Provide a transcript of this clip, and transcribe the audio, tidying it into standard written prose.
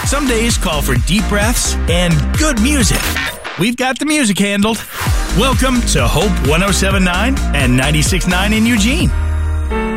Some days call for deep breaths and good music. We've got the music handled. Welcome to Hope 107.9 and 96.9 in Eugene.